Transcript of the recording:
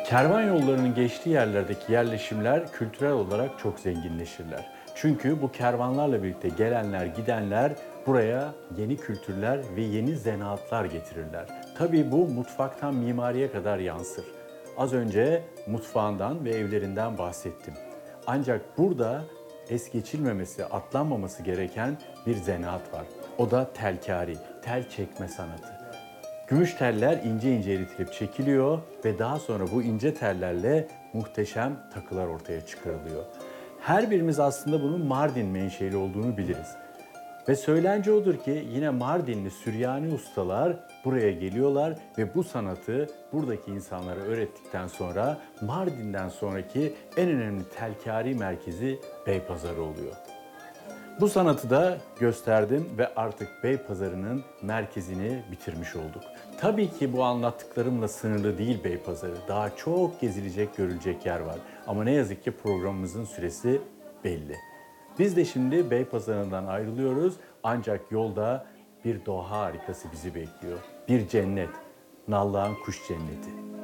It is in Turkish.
Kervan yollarının geçtiği yerlerdeki yerleşimler kültürel olarak çok zenginleşirler. Çünkü bu kervanlarla birlikte gelenler, gidenler buraya yeni kültürler ve yeni zanaatlar getirirler. Tabii bu mutfaktan mimariye kadar yansır. Az önce mutfağından ve evlerinden bahsettim. Ancak burada es geçilmemesi, atlanmaması gereken bir zanaat var. O da telkari, tel çekme sanatı. Gümüş teller ince ince eritilip çekiliyor ve daha sonra bu ince tellerle muhteşem takılar ortaya çıkarılıyor. Her birimiz aslında bunun Mardin menşeli olduğunu biliriz. Ve söylence odur ki yine Mardinli Süryani ustalar buraya geliyorlar ve bu sanatı buradaki insanlara öğrettikten sonra Mardin'den sonraki en önemli telkari merkezi Beypazarı oluyor. Bu sanatı da gösterdim ve artık Beypazarı'nın merkezini bitirmiş olduk. Tabii ki bu anlattıklarımla sınırlı değil Beypazarı. Daha çok gezilecek, görülecek yer var. Ama ne yazık ki programımızın süresi belli. Biz de şimdi Beypazarı'ndan ayrılıyoruz. Ancak yolda bir doğa harikası bizi bekliyor. Bir cennet. Nallıhan Kuş Cenneti.